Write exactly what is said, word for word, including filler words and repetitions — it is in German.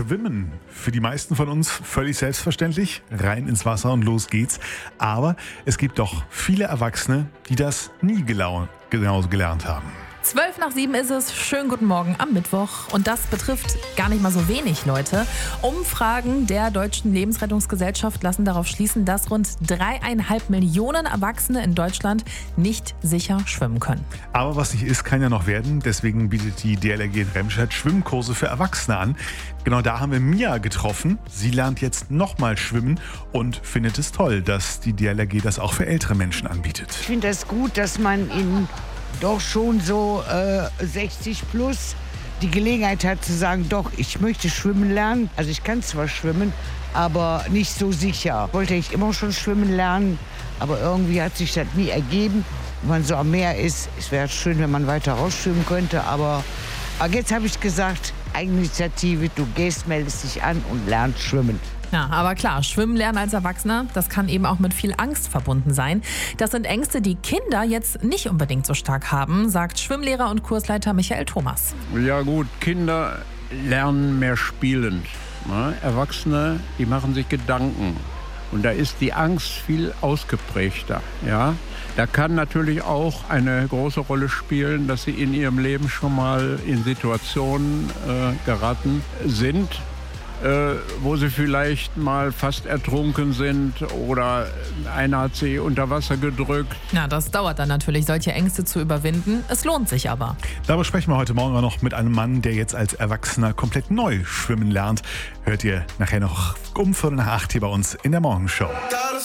Schwimmen. Für die meisten von uns völlig selbstverständlich. Rein ins Wasser und los geht's. Aber es gibt doch viele Erwachsene, die das nie gelau- genauso gelernt haben. Zwölf nach sieben ist es. Schönen guten Morgen am Mittwoch. Und das betrifft gar nicht mal so wenig Leute. Umfragen der Deutschen Lebensrettungsgesellschaft lassen darauf schließen, dass rund dreieinhalb Millionen Erwachsene in Deutschland nicht sicher schwimmen können. Aber was nicht ist, kann ja noch werden. Deswegen bietet die D L R G in Remscheid Schwimmkurse für Erwachsene an. Genau da haben wir Mia getroffen. Sie lernt jetzt nochmal schwimmen und findet es toll, dass die D L R G das auch für ältere Menschen anbietet. Ich finde das gut, dass man in doch schon so äh, sechzig plus die Gelegenheit hat zu sagen, doch, ich möchte schwimmen lernen. Also ich kann zwar schwimmen, aber nicht so sicher. Wollte ich immer schon schwimmen lernen, aber irgendwie hat sich das nie ergeben. Wenn man so am Meer ist, es wäre schön, wenn man weiter rausschwimmen könnte, aber, aber jetzt habe ich gesagt, Eigeninitiative, du gehst, meldest dich an und lernst schwimmen. Ja, aber klar, Schwimmen lernen als Erwachsener, das kann eben auch mit viel Angst verbunden sein. Das sind Ängste, die Kinder jetzt nicht unbedingt so stark haben, sagt Schwimmlehrer und Kursleiter Michael Thomas. Ja gut, Kinder lernen mehr spielend. Ne? Erwachsene, die machen sich Gedanken. Und da ist die Angst viel ausgeprägter. Ja? Da kann natürlich auch eine große Rolle spielen, dass sie in ihrem Leben schon mal in Situationen äh, geraten sind, Äh, wo sie vielleicht mal fast ertrunken sind oder einer hat sie unter Wasser gedrückt. Ja, das dauert dann natürlich, solche Ängste zu überwinden. Es lohnt sich aber. Darüber sprechen wir heute Morgen auch noch mit einem Mann, der jetzt als Erwachsener komplett neu schwimmen lernt. Hört ihr nachher noch um Viertel nach acht hier bei uns in der Morgenshow.